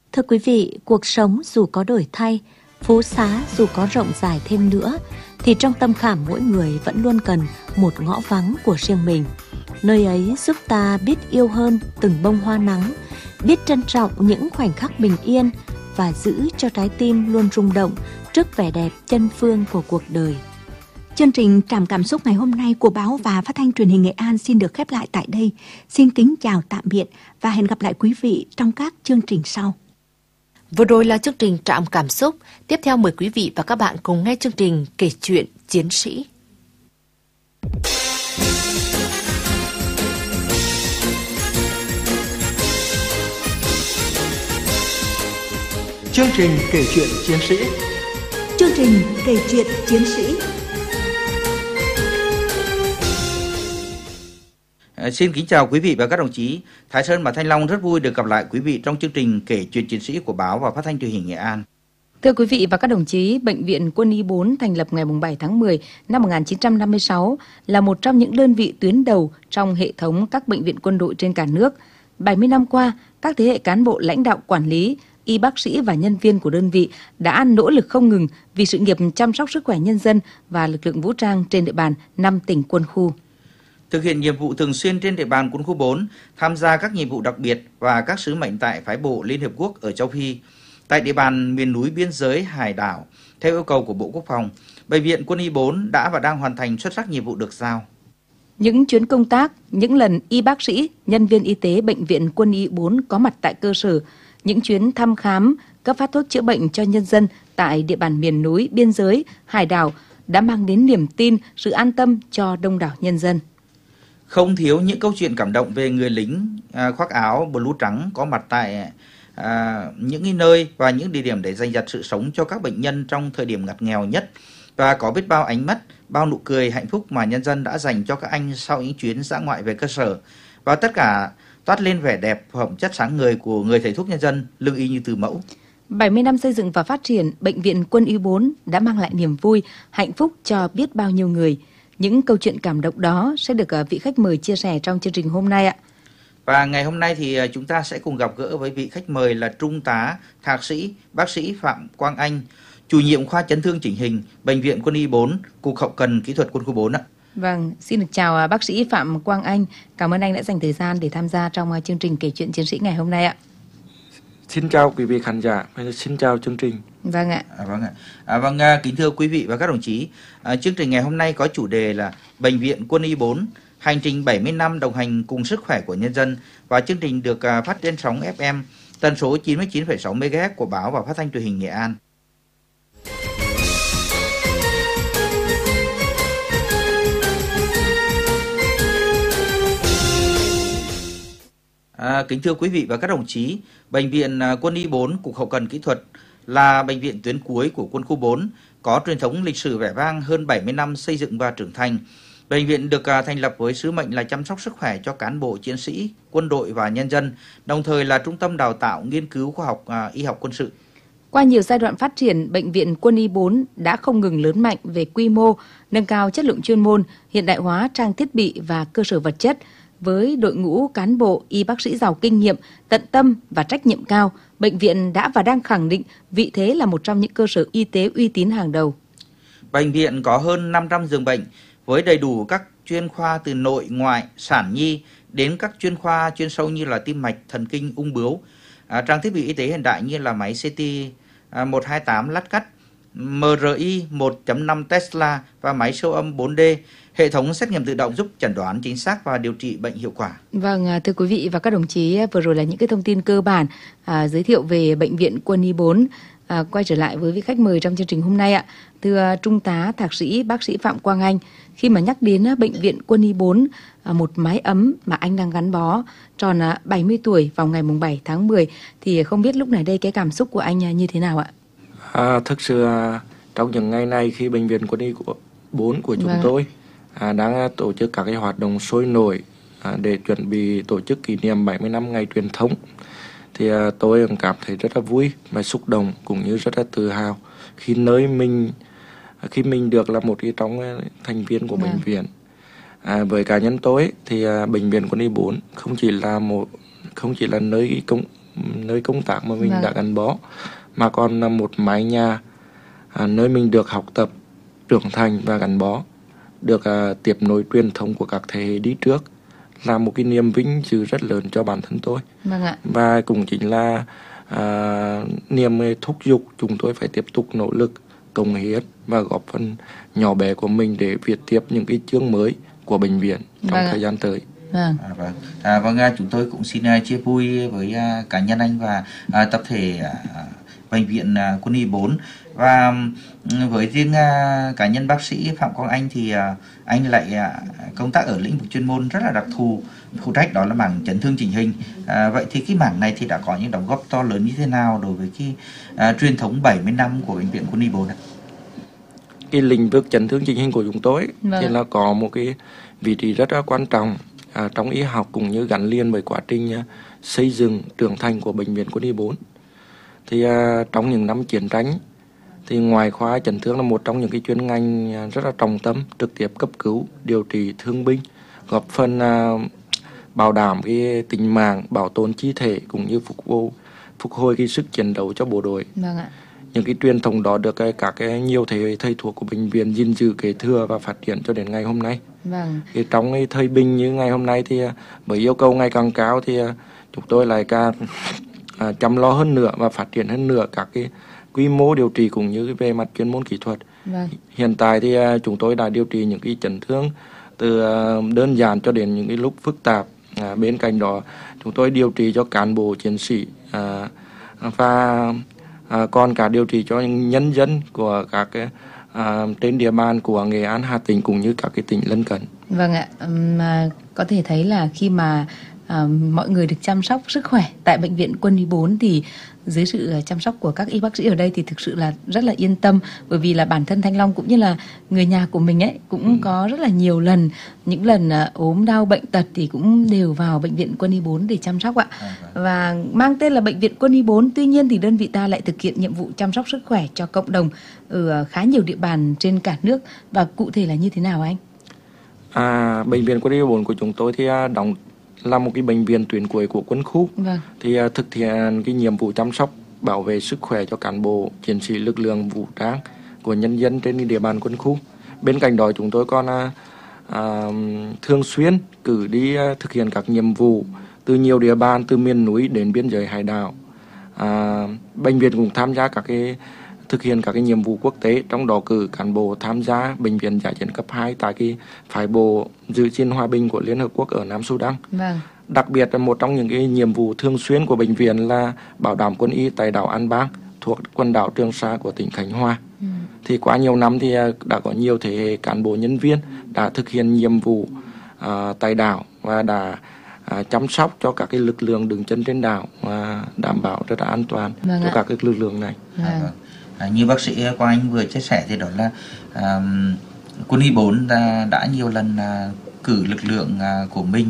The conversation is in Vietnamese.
Thưa quý vị, cuộc sống dù có đổi thay, phố xá dù có rộng dài thêm nữa, thì trong tâm khảm mỗi người vẫn luôn cần một ngõ vắng của riêng mình. Nơi ấy giúp ta biết yêu hơn từng bông hoa nắng, biết trân trọng những khoảnh khắc bình yên và giữ cho trái tim luôn rung động trước vẻ đẹp chân phương của cuộc đời. Chương trình Trạm Cảm Xúc ngày hôm nay của Báo và Phát thanh Truyền hình Nghệ An xin được khép lại tại đây. Xin kính chào tạm biệt và hẹn gặp lại quý vị trong các chương trình sau. Vừa rồi là chương trình Trạm Cảm Xúc. Tiếp theo mời quý vị và các bạn cùng nghe chương trình Kể chuyện chiến sĩ. Chương trình Kể chuyện chiến sĩ. Chương trình Kể chuyện chiến sĩ. Xin kính chào quý vị và các đồng chí. Thái Sơn và Thanh Long rất vui được gặp lại quý vị trong chương trình Kể chuyện chiến sĩ của Báo và Phát thanh Truyền hình Nghệ An. Thưa quý vị và các đồng chí, Bệnh viện Quân y 4 thành lập ngày 7 tháng 10 năm 1956 là một trong những đơn vị tuyến đầu trong hệ thống các bệnh viện quân đội trên cả nước. 70 năm qua, các thế hệ cán bộ lãnh đạo quản lý, y bác sĩ và nhân viên của đơn vị đã nỗ lực không ngừng vì sự nghiệp chăm sóc sức khỏe nhân dân và lực lượng vũ trang trên địa bàn 5 tỉnh quân khu. Thực hiện nhiệm vụ thường xuyên trên địa bàn quân khu 4, tham gia các nhiệm vụ đặc biệt và các sứ mệnh tại phái bộ Liên Hiệp Quốc ở châu Phi, tại địa bàn miền núi biên giới hải đảo, theo yêu cầu của Bộ Quốc phòng, Bệnh viện Quân y 4 đã và đang hoàn thành xuất sắc nhiệm vụ được giao. Những chuyến công tác, những lần y bác sĩ, nhân viên y tế Bệnh viện Quân y 4 có mặt tại cơ sở, những chuyến thăm khám, cấp phát thuốc chữa bệnh cho nhân dân tại địa bàn miền núi, biên giới, hải đảo đã mang đến niềm tin, sự an tâm cho đông đảo nhân dân. Không thiếu những câu chuyện cảm động về người lính khoác áo blue trắng có mặt tại những nơi và những địa điểm để giành giật sự sống cho các bệnh nhân trong thời điểm ngặt nghèo nhất, và có biết bao ánh mắt, bao nụ cười hạnh phúc mà nhân dân đã dành cho các anh sau những chuyến dã ngoại về cơ sở, và tất cả toát lên vẻ đẹp, phẩm chất sáng ngời của người thầy thuốc nhân dân, lương y như từ mẫu. 70 năm xây dựng và phát triển, Bệnh viện Quân y 4 đã mang lại niềm vui, hạnh phúc cho biết bao nhiêu người. Những câu chuyện cảm động đó sẽ được vị khách mời chia sẻ trong chương trình hôm nay ạ. Và ngày hôm nay thì chúng ta sẽ cùng gặp gỡ với vị khách mời là Trung tá, Thạc sĩ, Bác sĩ Phạm Quang Anh, chủ nhiệm khoa chấn thương chỉnh hình, Bệnh viện Quân y 4, Cục Hậu cần Kỹ thuật Quân khu 4 ạ. Vâng, xin được chào bác sĩ Phạm Quang Anh. Cảm ơn anh đã dành thời gian để tham gia trong chương trình Kể chuyện chiến sĩ ngày hôm nay ạ. Xin chào quý vị khán giả, xin chào chương trình. Vâng ạ. Vâng, kính thưa quý vị và các đồng chí, chương trình ngày hôm nay có chủ đề là Bệnh viện Quân y 4, hành trình 70 năm đồng hành cùng sức khỏe của nhân dân, và chương trình được phát trên sóng FM tần số 99,6 MHz của Báo và Phát thanh Truyền hình Nghệ An. Kính thưa quý vị và các đồng chí, Bệnh viện Quân y 4, Cục Hậu cần Kỹ thuật là bệnh viện tuyến cuối của Quân khu 4, có truyền thống lịch sử vẻ vang hơn 70 năm xây dựng và trưởng thành. Bệnh viện được thành lập với sứ mệnh là chăm sóc sức khỏe cho cán bộ chiến sĩ, quân đội và nhân dân, đồng thời là trung tâm đào tạo, nghiên cứu khoa học, y học quân sự. Qua nhiều giai đoạn phát triển, Bệnh viện Quân y 4 đã không ngừng lớn mạnh về quy mô, nâng cao chất lượng chuyên môn, hiện đại hóa trang thiết bị và cơ sở vật chất. Với đội ngũ cán bộ, y bác sĩ giàu kinh nghiệm, tận tâm và trách nhiệm cao, bệnh viện đã và đang khẳng định vị thế là một trong những cơ sở y tế uy tín hàng đầu. Bệnh viện có hơn 500 giường bệnh với đầy đủ các chuyên khoa từ nội, ngoại, sản nhi đến các chuyên khoa chuyên sâu như là tim mạch, thần kinh, ung bướu, trang thiết bị y tế hiện đại như là máy CT 128 lát cắt, MRI 1.5 Tesla và máy siêu âm 4D, hệ thống xét nghiệm tự động giúp chẩn đoán chính xác và điều trị bệnh hiệu quả. Vâng, thưa quý vị và các đồng chí, vừa rồi là những cái thông tin cơ bản giới thiệu về Bệnh viện Quân y 4. Quay trở lại với vị khách mời trong chương trình hôm nay ạ. Thưa Trung tá, Thạc sĩ, Bác sĩ Phạm Quang Anh, khi mà nhắc đến Bệnh viện Quân y 4, một mái ấm mà anh đang gắn bó tròn 70 tuổi vào ngày 7 tháng 10, thì không biết lúc này đây cái cảm xúc của anh như thế nào ạ? Thực sự trong những ngày này khi Bệnh viện Quân y 4 của chúng tôi đang tổ chức các cái hoạt động sôi nổi để chuẩn bị tổ chức kỷ niệm 70 năm ngày truyền thống, thì tôi cảm thấy rất là vui và xúc động cũng như rất là tự hào khi mình được là một trong thành viên của bệnh viện. Với cá nhân tôi thì Bệnh viện Quân y 4 không chỉ là nơi nơi công tác mà mình đã gắn bó, mà còn là một mái nhà nơi mình được học tập, trưởng thành và gắn bó, được tiếp nối truyền thống của các thế hệ đi trước, là một cái niềm vinh dự rất lớn cho bản thân tôi. Vâng ạ. Và cũng chính là niềm thúc giục chúng tôi phải tiếp tục nỗ lực, cống hiến và góp phần nhỏ bé của mình để viết tiếp những cái chương mới của bệnh viện trong thời gian tới. Vâng, chúng tôi cũng xin chia vui với cá nhân anh và tập thể bệnh viện Quân y 4. Và với riêng cá nhân bác sĩ Phạm Quang Anh thì anh lại công tác ở lĩnh vực chuyên môn rất là đặc thù, phụ trách đó là mảng chấn thương chỉnh hình. Vậy thì cái mảng này thì đã có những đóng góp to lớn như thế nào đối với cái truyền thống 70 năm của bệnh viện Quân y 4 ạ? Cái lĩnh vực chấn thương chỉnh hình của chúng tôi thì là có một cái vị trí rất là quan trọng trong y học, cũng như gắn liền với quá trình xây dựng trưởng thành của bệnh viện Quân y 4. Thì trong những năm chiến tranh thì ngoại khoa chấn thương là một trong những cái chuyên ngành rất là trọng tâm, trực tiếp cấp cứu, điều trị thương binh, góp phần bảo đảm cái tính mạng, bảo tồn chi thể cũng như phục hồi cái sức chiến đấu cho bộ đội. Vâng ạ. Những cái truyền thống đó được các cái nhiều thế hệ thầy thuốc của bệnh viện gìn giữ, kế thừa và phát triển cho đến ngày hôm nay. Vâng. Thì trong cái thời bình như ngày hôm nay thì với yêu cầu ngày càng cao thì chúng tôi lại càng chăm lo hơn nữa và phát triển hơn nữa các cái quy mô điều trị cũng như về mặt chuyên môn kỹ thuật. Vâng. Hiện tại thì chúng tôi đã điều trị những cái chấn thương từ đơn giản cho đến những cái lúc phức tạp. Bên cạnh đó chúng tôi điều trị cho cán bộ chiến sĩ và còn cả điều trị cho nhân dân của các cái trên địa bàn của Nghệ An, Hà Tĩnh cũng như các cái tỉnh lân cận. Vâng ạ, có thể thấy là khi mà mọi người được chăm sóc sức khỏe tại bệnh viện Quân y 4 thì dưới sự chăm sóc của các y bác sĩ ở đây thì thực sự là rất là yên tâm, bởi vì là bản thân Thanh Long cũng như là người nhà của mình ấy cũng có rất là nhiều lần, những lần ốm đau bệnh tật thì cũng đều vào bệnh viện Quân y 4 để chăm sóc ạ. Và mang tên là bệnh viện Quân y 4, tuy nhiên thì đơn vị ta lại thực hiện nhiệm vụ chăm sóc sức khỏe cho cộng đồng ở khá nhiều địa bàn trên cả nước, và cụ thể là như thế nào anh? Bệnh viện Quân y 4 của chúng tôi thì đóng là một cái bệnh viện tuyến cuối của quân khu. Vâng. Thì thực hiện cái nhiệm vụ chăm sóc bảo vệ sức khỏe cho cán bộ chiến sĩ lực lượng vũ trang của nhân dân trên địa bàn quân khu. Bên cạnh đó chúng tôi còn thường xuyên cử đi thực hiện các nhiệm vụ từ nhiều địa bàn, từ miền núi đến biên giới hải đảo. Bệnh viện cũng tham gia thực hiện các cái nhiệm vụ quốc tế, trong đó cử cán bộ tham gia bệnh viện dã chiến cấp 2 tại cái phái bộ giữ gìn hòa bình của Liên Hợp Quốc ở Nam Sudan. Vâng. Đặc biệt là một trong những cái nhiệm vụ thường xuyên của bệnh viện là bảo đảm quân y tại đảo An Bang thuộc quần đảo Trường Sa của tỉnh Khánh Hòa. Thì qua nhiều năm thì đã có nhiều thế hệ cán bộ nhân viên đã thực hiện nhiệm vụ tại đảo và đã chăm sóc cho các cái lực lượng đứng chân trên đảo và đảm bảo rất là an toàn cho các cái lực lượng này. Như bác sĩ Quang Anh vừa chia sẻ thì đó là Quân y 4 đã nhiều lần cử lực lượng của mình